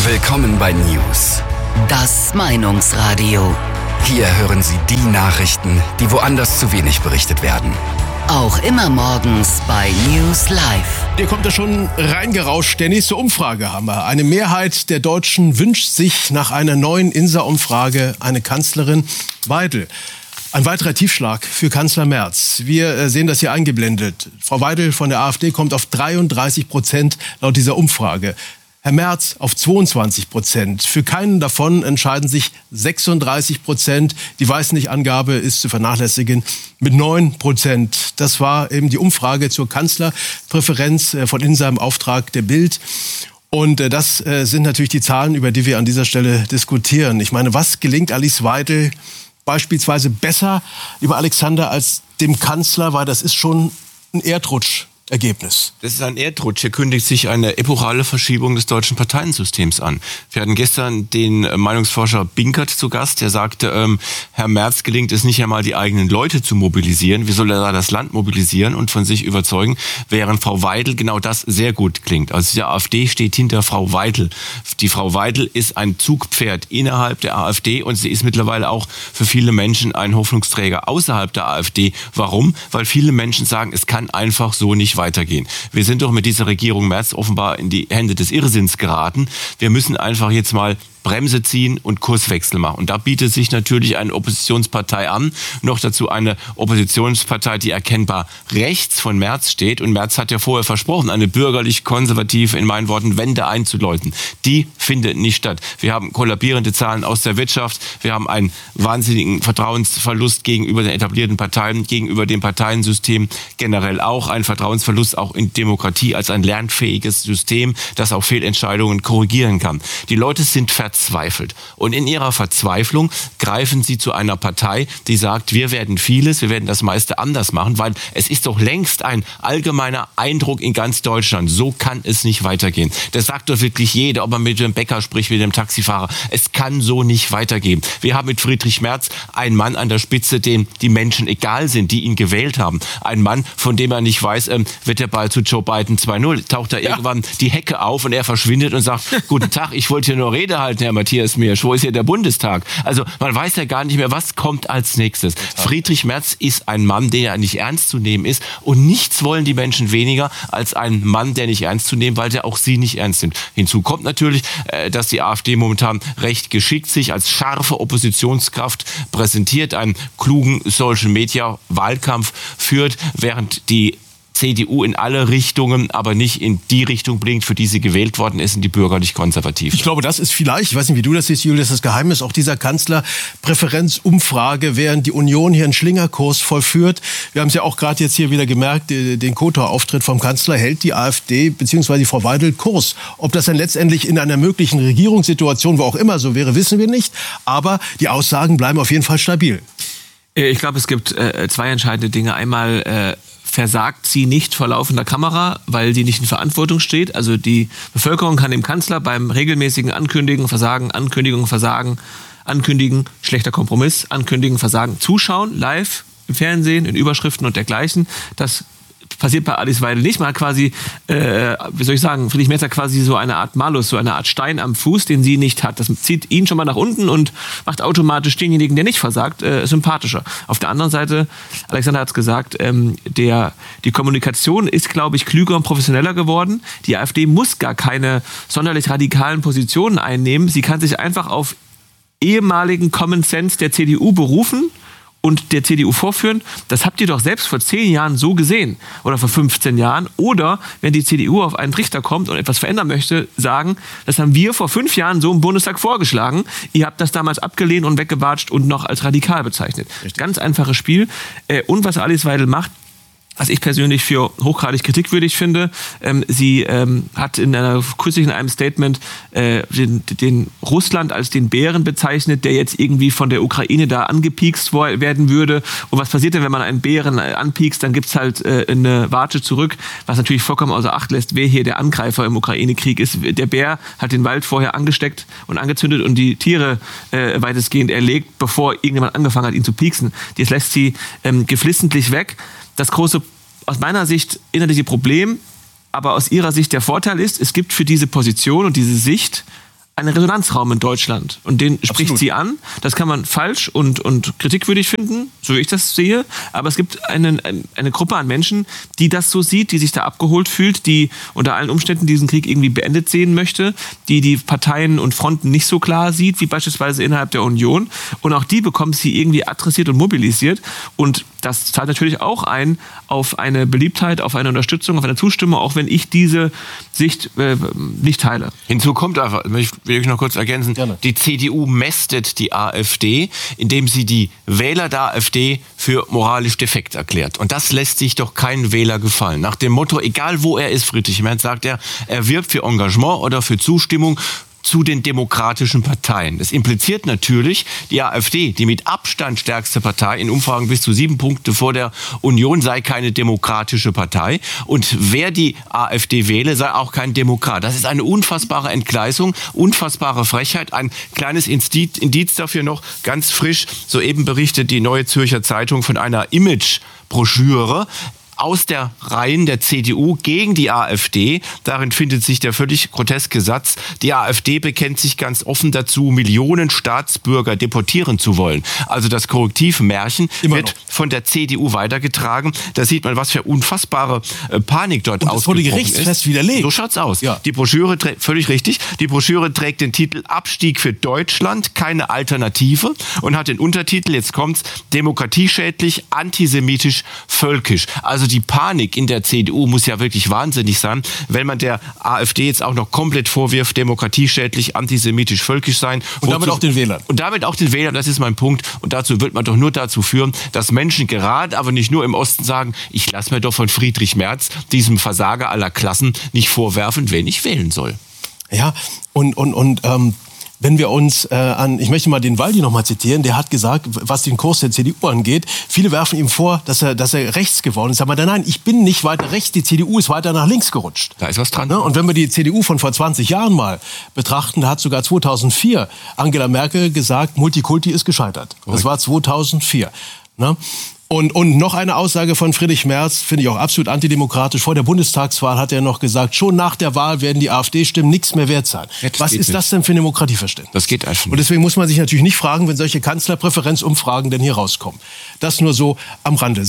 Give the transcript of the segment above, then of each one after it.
Willkommen bei News. Das Meinungsradio. Hier hören Sie die Nachrichten, die woanders zu wenig berichtet werden. Auch immer morgens bei News Live. Hier kommt er schon reingerauscht. Der nächste Umfrage haben wir. Eine Mehrheit der Deutschen wünscht sich nach einer neuen INSA-Umfrage eine Kanzlerin Weidel. Ein weiterer Tiefschlag für Kanzler Merz. Wir sehen das hier eingeblendet. Frau Weidel von der AfD kommt auf 33% laut dieser Umfrage. Herr Merz auf 22%. Für keinen davon entscheiden sich 36%. Die Weiß-nicht-Angabe ist zu vernachlässigen mit 9%. Das war eben die Umfrage zur Kanzlerpräferenz von INSA im Auftrag der Bild. Und das sind natürlich die Zahlen, über die wir an dieser Stelle diskutieren. Ich meine, was gelingt Alice Weidel beispielsweise besser, lieber Alexander, als dem Kanzler? Weil das ist schon ein Erdrutschergebnis. Das ist ein Erdrutsch. Hier kündigt sich eine epochale Verschiebung des deutschen Parteiensystems an. Wir hatten gestern den Meinungsforscher Binkert zu Gast, der sagte, Herr Merz gelingt es nicht einmal, die eigenen Leute zu mobilisieren. Wie soll er da das Land mobilisieren und von sich überzeugen, während Frau Weidel genau das sehr gut klingt. Also die AfD steht hinter Frau Weidel. Die Frau Weidel ist ein Zugpferd innerhalb der AfD und sie ist mittlerweile auch für viele Menschen ein Hoffnungsträger außerhalb der AfD. Warum? Weil viele Menschen sagen, es kann einfach so nicht weitergehen. Wir sind doch mit dieser Regierung Merz offenbar in die Hände des Irrsinns geraten. Wir müssen einfach jetzt mal Bremse ziehen und Kurswechsel machen. Und da bietet sich natürlich eine Oppositionspartei an. Noch dazu eine Oppositionspartei, die erkennbar rechts von Merz steht. Und Merz hat ja vorher versprochen, eine bürgerlich-konservative, in meinen Worten, Wende einzuläuten. Die findet nicht statt. Wir haben kollabierende Zahlen aus der Wirtschaft. Wir haben einen wahnsinnigen Vertrauensverlust gegenüber den etablierten Parteien, gegenüber dem Parteiensystem generell auch. Ein Vertrauensverlust auch in Demokratie als ein lernfähiges System, das auch Fehlentscheidungen korrigieren kann. Die Leute sind verzweifelt. Und in ihrer Verzweiflung greifen sie zu einer Partei, die sagt, wir werden vieles, wir werden das meiste anders machen, weil es ist doch längst ein allgemeiner Eindruck in ganz Deutschland. So kann es nicht weitergehen. Das sagt doch wirklich jeder, ob man mit dem Bäcker spricht, mit dem Taxifahrer. Es kann so nicht weitergehen. Wir haben mit Friedrich Merz einen Mann an der Spitze, dem die Menschen egal sind, die ihn gewählt haben. Ein Mann, von dem er nicht weiß, wird der Ball zu Joe Biden 2-0. Taucht da irgendwann die Hecke auf und er verschwindet und sagt, guten Tag, ich wollte hier nur Rede halten, Herr Matthias Miersch, wo ist hier der Bundestag? Also man weiß ja gar nicht mehr, was kommt als nächstes. Friedrich Merz ist ein Mann, der nicht ernst zu nehmen ist und nichts wollen die Menschen weniger als einen Mann, der nicht ernst zu nehmen, weil der auch sie nicht ernst nimmt. Hinzu kommt natürlich, dass die AfD momentan recht geschickt sich als scharfe Oppositionskraft präsentiert, einen klugen Social-Media-Wahlkampf führt, während die CDU in alle Richtungen, aber nicht in die Richtung blinkt, für die sie gewählt worden ist, in die bürgerlich-konservative. Ich glaube, das ist vielleicht, ich weiß nicht, wie du das siehst, Julius, das Geheimnis auch dieser Kanzlerpräferenzumfrage, während die Union hier einen Schlingerkurs vollführt. Wir haben es ja auch gerade jetzt hier wieder gemerkt, den Kotor-Auftritt vom Kanzler hält die AfD bzw. Frau Weidel Kurs. Ob das dann letztendlich in einer möglichen Regierungssituation, wo auch immer so wäre, wissen wir nicht. Aber die Aussagen bleiben auf jeden Fall stabil. Ich glaube, es gibt zwei entscheidende Dinge. Einmal versagt sie nicht vor laufender Kamera, weil sie nicht in Verantwortung steht. Also die Bevölkerung kann dem Kanzler beim regelmäßigen Ankündigen, Versagen, Ankündigung, Versagen, Ankündigen, schlechter Kompromiss, Ankündigen, Versagen zuschauen, live im Fernsehen, in Überschriften und dergleichen. Das passiert bei Alice Weidel nicht. Man hat quasi, Friedrich Merz hat quasi so eine Art Malus, so eine Art Stein am Fuß, den sie nicht hat. Das zieht ihn schon mal nach unten und macht automatisch denjenigen, der nicht versagt, sympathischer. Auf der anderen Seite, Alexander hat es gesagt, die Kommunikation ist, glaube ich, klüger und professioneller geworden. Die AfD muss gar keine sonderlich radikalen Positionen einnehmen. Sie kann sich einfach auf ehemaligen Common Sense der CDU berufen und der CDU vorführen. Das habt ihr doch selbst vor 10 Jahren so gesehen oder vor 15 Jahren. Oder wenn die CDU auf einen Trichter kommt und etwas verändern möchte, sagen, das haben wir vor 5 Jahren so im Bundestag vorgeschlagen. Ihr habt das damals abgelehnt und weggewatscht und noch als radikal bezeichnet. Richtig. Ganz einfaches Spiel. Und was Alice Weidel macht, was ich persönlich für hochgradig kritikwürdig finde. Sie hat kürzlich in einem Statement den Russland als den Bären bezeichnet, der jetzt irgendwie von der Ukraine da angepiekst werden würde. Und was passiert denn, wenn man einen Bären anpiekst? Dann gibt's halt eine Watsche zurück, was natürlich vollkommen außer Acht lässt, wer hier der Angreifer im Ukraine-Krieg ist. Der Bär hat den Wald vorher angesteckt und angezündet und die Tiere weitestgehend erlegt, bevor irgendjemand angefangen hat, ihn zu pieksen. Das lässt sie geflissentlich weg. Das große, aus meiner Sicht, innerliche Problem, aber aus ihrer Sicht der Vorteil ist, es gibt für diese Position und diese Sicht einen Resonanzraum in Deutschland. Und den spricht sie an. Das kann man falsch und kritikwürdig finden, so wie ich das sehe. Aber es gibt eine Gruppe an Menschen, die das so sieht, die sich da abgeholt fühlt, die unter allen Umständen diesen Krieg irgendwie beendet sehen möchte, die Parteien und Fronten nicht so klar sieht, wie beispielsweise innerhalb der Union. Und auch die bekommt sie irgendwie adressiert und mobilisiert. Und das zahlt natürlich auch ein auf eine Beliebtheit, auf eine Unterstützung, auf eine Zustimmung, auch wenn ich diese Sicht nicht teile. Hinzu kommt einfach, will ich noch kurz ergänzen, Gerne. Die CDU mästet die AfD, indem sie die Wähler der AfD für moralisch defekt erklärt. Und das lässt sich doch kein Wähler gefallen. Nach dem Motto, egal wo er ist, Friedrich Merz, sagt er wirbt für Engagement oder für Zustimmung zu den demokratischen Parteien. Das impliziert natürlich, die AfD, die mit Abstand stärkste Partei in Umfragen bis zu 7 Punkte vor der Union, sei keine demokratische Partei. Und wer die AfD wähle, sei auch kein Demokrat. Das ist eine unfassbare Entgleisung, unfassbare Frechheit. Ein kleines Indiz dafür noch, ganz frisch, soeben berichtet die Neue Zürcher Zeitung von einer Image-Broschüre aus der Reihen der CDU gegen die AfD. Darin findet sich der völlig groteske Satz, die AfD bekennt sich ganz offen dazu, Millionen Staatsbürger deportieren zu wollen. Also das Korrektivmärchen wird von der CDU weitergetragen. Da sieht man, was für unfassbare Panik dort ausgebrochen ist. Das wurde gerichtsfest widerlegt. So schaut's aus. Ja. Die Broschüre völlig richtig. Die Broschüre trägt den Titel Abstieg für Deutschland, keine Alternative und hat den Untertitel, jetzt kommt's, demokratieschädlich, antisemitisch, völkisch. Also die Panik in der CDU muss ja wirklich wahnsinnig sein, wenn man der AfD jetzt auch noch komplett vorwirft, demokratieschädlich, antisemitisch, völkisch sein. Und damit auch den Wählern. Und damit auch den Wählern, das ist mein Punkt. Und dazu wird man doch nur dazu führen, dass Menschen gerade, aber nicht nur im Osten sagen, ich lasse mir doch von Friedrich Merz, diesem Versager aller Klassen, nicht vorwerfen, wen ich wählen soll. Ja, und wenn wir uns ich möchte mal den Waldi noch mal zitieren, der hat gesagt, was den Kurs der CDU angeht, viele werfen ihm vor, dass er rechts geworden ist. Aber nein, ich bin nicht weiter rechts, die CDU ist weiter nach links gerutscht. Da ist was dran. Und wenn wir die CDU von vor 20 Jahren mal betrachten, da hat sogar 2004 Angela Merkel gesagt, Multikulti ist gescheitert. Das war 2004. Ne? Und noch eine Aussage von Friedrich Merz, finde ich auch absolut antidemokratisch. Vor der Bundestagswahl hat er noch gesagt, schon nach der Wahl werden die AfD-Stimmen nichts mehr wert sein. Was ist das denn für ein Demokratieverständnis? Das geht einfach nicht. Und deswegen muss man sich natürlich nicht fragen, wenn solche Kanzlerpräferenzumfragen denn hier rauskommen. Das nur so am Rande.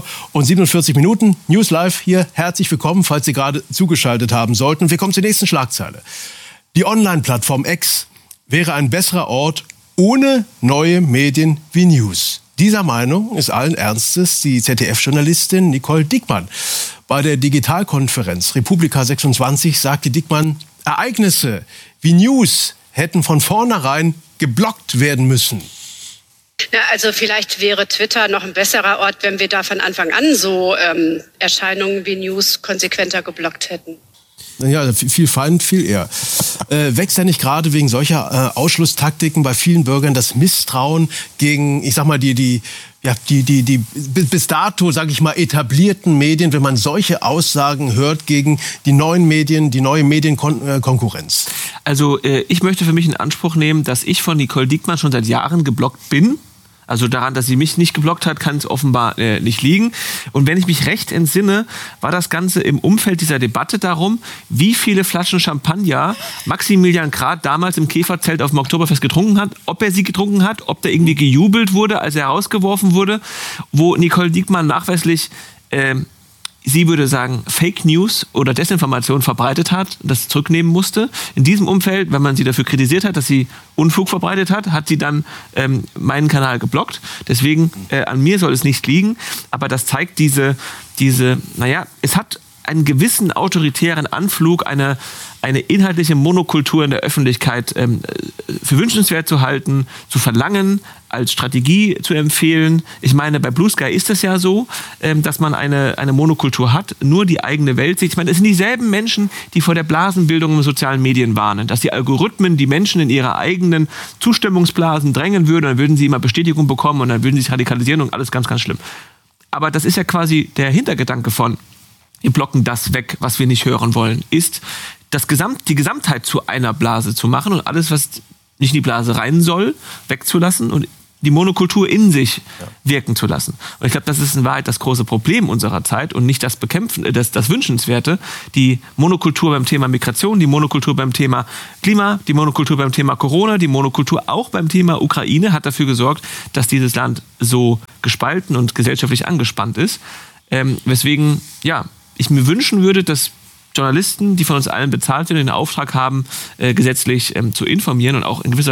6:47 Uhr, News Live hier. Herzlich willkommen, falls Sie gerade zugeschaltet haben sollten. Wir kommen zur nächsten Schlagzeile. Die Online-Plattform X wäre ein besserer Ort ohne neue Medien wie News. Dieser Meinung ist allen Ernstes die ZDF-Journalistin Nicole Dickmann. Bei der Digitalkonferenz Republika 26 sagte Dickmann, Ereignisse wie News hätten von vornherein geblockt werden müssen. Na, also vielleicht wäre Twitter noch ein besserer Ort, wenn wir da von Anfang an so Erscheinungen wie News konsequenter geblockt hätten. Ja, viel Feind, viel eher. Wächst ja nicht gerade wegen solcher Ausschlusstaktiken bei vielen Bürgern das Misstrauen gegen, ich sag mal, die bis dato, sage ich mal, etablierten Medien, wenn man solche Aussagen hört gegen die neuen Medien, die neue Medienkonkurrenz? Also ich möchte für mich in Anspruch nehmen, dass ich von Nicole Dickmann schon seit Jahren geblockt bin. Also daran, dass sie mich nicht geblockt hat, kann es offenbar nicht liegen. Und wenn ich mich recht entsinne, war das Ganze im Umfeld dieser Debatte darum, wie viele Flaschen Champagner Maximilian Krah damals im Käferzelt auf dem Oktoberfest getrunken hat, ob er sie getrunken hat, ob da irgendwie gejubelt wurde, als er herausgeworfen wurde, wo Nicole Dickmann nachweislich sie würde sagen, Fake News oder Desinformation verbreitet hat, das zurücknehmen musste. In diesem Umfeld, wenn man sie dafür kritisiert hat, dass sie Unfug verbreitet hat, hat sie dann meinen Kanal geblockt. Deswegen, an mir soll es nicht liegen. Aber das zeigt es hat einen gewissen autoritären Anflug, eine inhaltliche Monokultur in der Öffentlichkeit für wünschenswert zu halten, zu verlangen, als Strategie zu empfehlen. Ich meine, bei Blue Sky ist es ja so, dass man eine Monokultur hat, nur die eigene Welt sieht. Ich meine, es sind dieselben Menschen, die vor der Blasenbildung in sozialen Medien warnen, dass die Algorithmen die Menschen in ihre eigenen Zustimmungsblasen drängen würden, dann würden sie immer Bestätigung bekommen und dann würden sie sich radikalisieren und alles ganz, ganz schlimm. Aber das ist ja quasi der Hintergedanke von, wir blocken das weg, was wir nicht hören wollen, ist, die Gesamtheit zu einer Blase zu machen und alles, was nicht in die Blase rein soll, wegzulassen und die Monokultur in sich wirken zu lassen. Und ich glaube, das ist in Wahrheit das große Problem unserer Zeit und nicht das Bekämpfen, das Wünschenswerte. Die Monokultur beim Thema Migration, die Monokultur beim Thema Klima, die Monokultur beim Thema Corona, die Monokultur auch beim Thema Ukraine hat dafür gesorgt, dass dieses Land so gespalten und gesellschaftlich angespannt ist. Weswegen, ich mir wünschen würde, dass Journalisten, die von uns allen bezahlt werden, den Auftrag haben, gesetzlich zu informieren und auch in gewisser